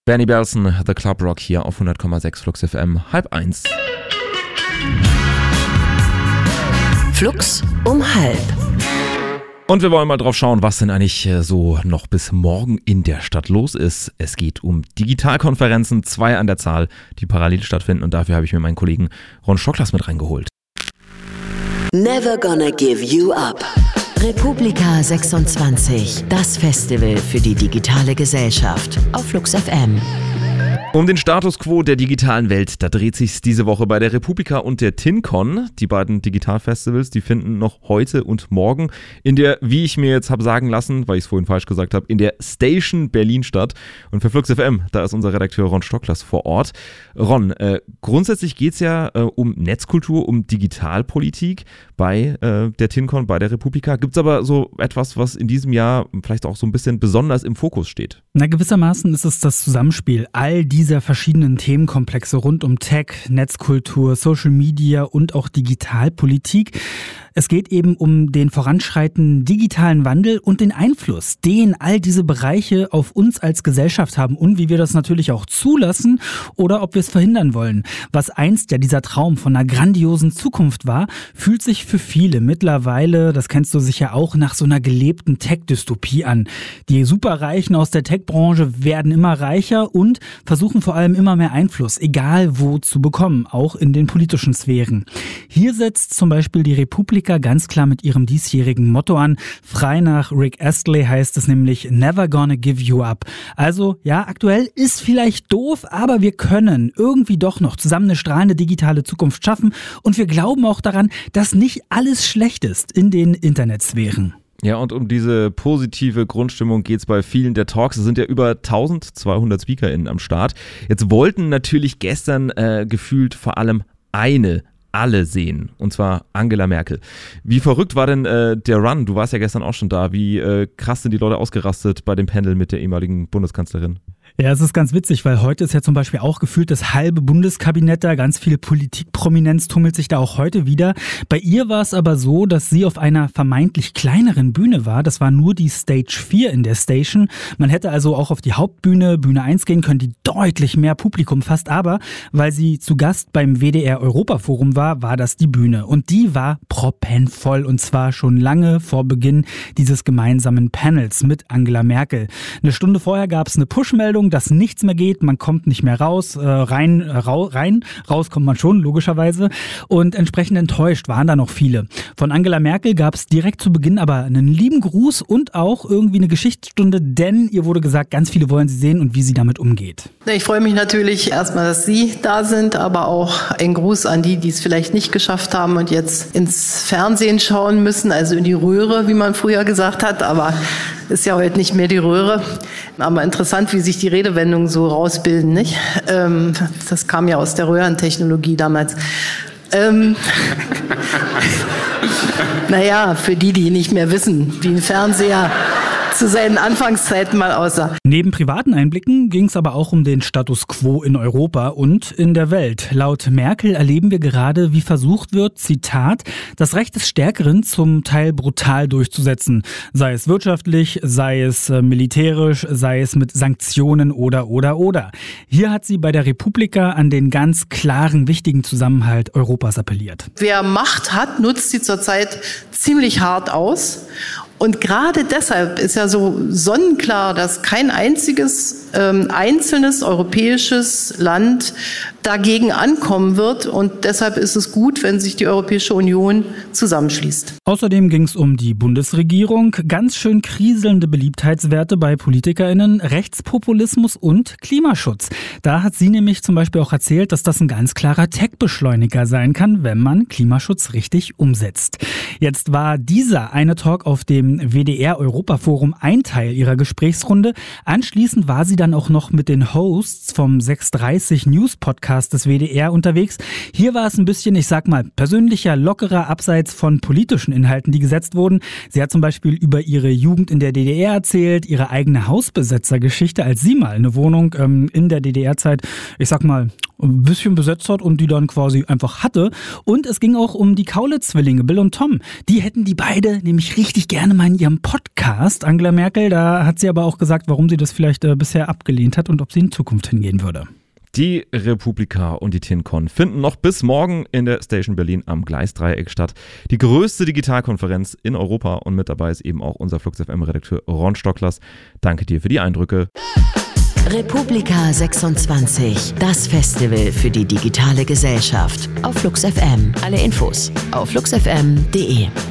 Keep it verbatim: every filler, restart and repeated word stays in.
Benny Belson, The Club Rock hier auf hundert Komma sechs Flux F M, halb eins. Flux um halb. Und wir wollen mal drauf schauen, was denn eigentlich so noch bis morgen in der Stadt los ist. Es geht um Digitalkonferenzen, zwei an der Zahl, die parallel stattfinden. Und dafür habe ich mir meinen Kollegen Ron Stocklas mit reingeholt. Never gonna give you up. Republika sechsundzwanzig, das Festival für die digitale Gesellschaft auf Flux F M. Um den Status quo der digitalen Welt, da dreht sich's diese Woche bei der Republika und der TinCon. Die beiden Digitalfestivals, die finden noch heute und morgen in der, wie ich mir jetzt habe sagen lassen, weil ich es vorhin falsch gesagt habe, in der Station Berlin statt. Und für Flux F M, da ist unser Redakteur Ron Stocklas vor Ort. Ron, äh, grundsätzlich geht's ja äh, um Netzkultur, um Digitalpolitik bei äh, der TinCon, bei der Republika. Gibt's aber so etwas, was in diesem Jahr vielleicht auch so ein bisschen besonders im Fokus steht? Na, gewissermaßen ist es das Zusammenspiel all dieser verschiedenen Themenkomplexe rund um Tech, Netzkultur, Social Media und auch Digitalpolitik. Es geht eben um den voranschreitenden digitalen Wandel und den Einfluss, den all diese Bereiche auf uns als Gesellschaft haben und wie wir das natürlich auch zulassen oder ob wir es verhindern wollen. Was einst ja dieser Traum von einer grandiosen Zukunft war, fühlt sich für viele mittlerweile, das kennst du sicher auch, nach so einer gelebten Tech-Dystopie an. Die Superreichen aus der Tech-Branche werden immer reicher und versuchen vor allem immer mehr Einfluss, egal wo, zu bekommen, auch in den politischen Sphären. Hier setzt zum Beispiel die Republika ganz klar mit ihrem diesjährigen Motto an. Frei nach Rick Astley heißt es nämlich Never gonna give you up. Also ja, aktuell ist vielleicht doof, aber wir können irgendwie doch noch zusammen eine strahlende digitale Zukunft schaffen und wir glauben auch daran, dass nicht alles schlecht ist in den Internetsphären. Ja, und um diese positive Grundstimmung geht's bei vielen der Talks. Es sind ja über eintausendzweihundert SpeakerInnen am Start. Jetzt wollten natürlich gestern äh, gefühlt vor allem eine alle sehen, und zwar Angela Merkel. Wie verrückt war denn äh, der Run? Du warst ja gestern auch schon da. Wie äh, krass sind die Leute ausgerastet bei dem Panel mit der ehemaligen Bundeskanzlerin? Ja, es ist ganz witzig, weil heute ist ja zum Beispiel auch gefühlt das halbe Bundeskabinett da, ganz viel Politikprominenz tummelt sich da auch heute wieder. Bei ihr war es aber so, dass sie auf einer vermeintlich kleineren Bühne war. Das war nur die Stage vier in der Station. Man hätte also auch auf die Hauptbühne, Bühne eins gehen können, die deutlich mehr Publikum fasst. Aber weil sie zu Gast beim W D R Europaforum war, war das die Bühne. Und die war proppenvoll und zwar schon lange vor Beginn dieses gemeinsamen Panels mit Angela Merkel. Eine Stunde vorher gab es eine Push-Meldung, dass nichts mehr geht, man kommt nicht mehr raus, äh, rein, äh, rau, rein, raus kommt man schon, logischerweise. Und entsprechend enttäuscht waren da noch viele. Von Angela Merkel gab es direkt zu Beginn aber einen lieben Gruß und auch irgendwie eine Geschichtsstunde, denn ihr wurde gesagt, ganz viele wollen sie sehen und wie sie damit umgeht. Ich freue mich natürlich erstmal, dass Sie da sind, aber auch ein Gruß an die, die es vielleicht nicht geschafft haben und jetzt ins Fernsehen schauen müssen, also in die Röhre, wie man früher gesagt hat, aber ist ja heute nicht mehr die Röhre. Aber interessant, wie sich die Redewendungen so rausbilden, nicht? Ähm, das kam ja aus der Röhrentechnologie damals. Ähm, naja, für die, die nicht mehr wissen, wie ein Fernseher zu seinen Anfangszeiten mal aussah. Neben privaten Einblicken ging es aber auch um den Status quo in Europa und in der Welt. Laut Merkel erleben wir gerade, wie versucht wird, Zitat, das Recht des Stärkeren zum Teil brutal durchzusetzen. Sei es wirtschaftlich, sei es äh, militärisch, sei es mit Sanktionen oder, oder, oder. Hier hat sie bei der Republika an den ganz klaren, wichtigen Zusammenhalt Europas appelliert. Wer Macht hat, nutzt sie zurzeit ziemlich hart aus. Und gerade deshalb ist ja so sonnenklar, dass kein einziges ähm, einzelnes europäisches Land dagegen ankommen wird. Und deshalb ist es gut, wenn sich die Europäische Union zusammenschließt. Außerdem ging es um die Bundesregierung. Ganz schön kriselnde Beliebtheitswerte bei PolitikerInnen, Rechtspopulismus und Klimaschutz. Da hat sie nämlich zum Beispiel auch erzählt, dass das ein ganz klarer Tech-Beschleuniger sein kann, wenn man Klimaschutz richtig umsetzt. Jetzt war dieser eine Talk auf dem W D R Europaforum ein Teil ihrer Gesprächsrunde. Anschließend war sie dann auch noch mit den Hosts vom sechs dreißig News Podcast des W D R unterwegs. Hier war es ein bisschen, ich sag mal, persönlicher, lockerer, abseits von politischen Inhalten, die gesetzt wurden. Sie hat zum Beispiel über ihre Jugend in der D D R erzählt, ihre eigene Hausbesetzergeschichte, als sie mal eine Wohnung ähm, in der D D R-Zeit, ich sag mal, ein bisschen besetzt hat und die dann quasi einfach hatte. Und es ging auch um die Kaulitz-Zwillinge, Bill und Tom. Die hätten die beide nämlich richtig gerne mal in ihrem Podcast. Angela Merkel, da hat sie aber auch gesagt, warum sie das vielleicht äh, bisher abgelehnt hat und ob sie in Zukunft hingehen würde. Die Republika und die TinCon finden noch bis morgen in der Station Berlin am Gleisdreieck statt. Die größte Digitalkonferenz in Europa, und mit dabei ist eben auch unser Flux F M-Redakteur Ron Stocklers. Danke dir für die Eindrücke. Republika sechsundzwanzig, das Festival für die digitale Gesellschaft. Auf Flux F M. Alle Infos auf flux f m punkt d e.